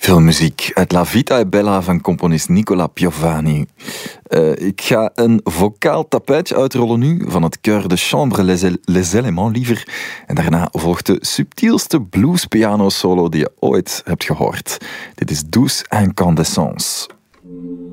Veel muziek uit La Vita è Bella van componist Nicola Piovani. Ik ga een vocaal tapijtje uitrollen nu van het Chœur de Chambre Les Éléments liever. En daarna volgt de subtielste blues piano solo die je ooit hebt gehoord. Dit is Douce Incandescence.